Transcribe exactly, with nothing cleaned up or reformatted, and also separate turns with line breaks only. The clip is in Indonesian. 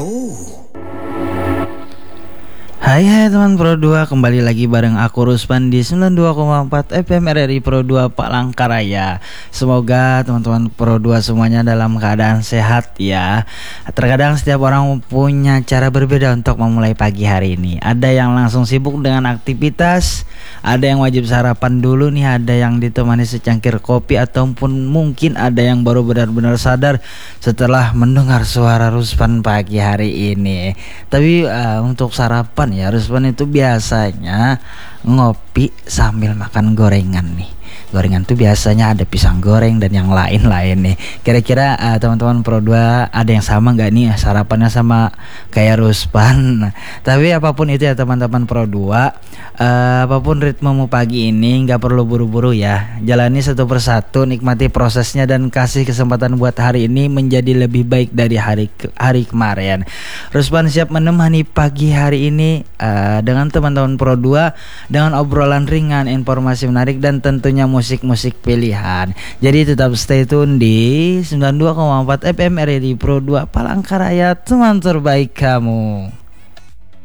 Oh.
Hai hai teman Pro dua, kembali lagi bareng aku Ruspan di sembilan puluh dua koma empat F M R R I Pro dua Palangkaraya. Semoga teman-teman Pro dua semuanya dalam keadaan sehat ya. Terkadang setiap orang punya cara berbeda untuk memulai pagi hari ini. Ada yang langsung sibuk dengan aktivitas, ada yang wajib sarapan dulu nih, ada yang ditemani secangkir kopi, ataupun mungkin ada yang baru benar-benar sadar setelah mendengar suara Ruspan pagi hari ini. Tapi uh, untuk sarapan ya, Ruspan itu biasanya ngopi sambil makan gorengan nih. Gorengan tuh biasanya ada pisang goreng dan yang lain-lain nih. Kira-kira uh, teman-teman Pro dua ada yang sama nggak nih sarapannya sama kayak Ruspan? Tapi apapun itu ya teman-teman Pro dua, uh, apapun ritmemu pagi ini nggak perlu buru-buru ya. Jalani satu persatu, nikmati prosesnya dan kasih kesempatan buat hari ini menjadi lebih baik dari hari ke- hari kemarin. Ruspan siap menemani pagi hari ini uh, dengan teman-teman Pro dua dengan obrolan ringan, informasi menarik dan tentunya musik-musik pilihan. Jadi tetap stay tune di sembilan puluh dua koma empat F M R R I Pro dua Palangkaraya, teman terbaik kamu.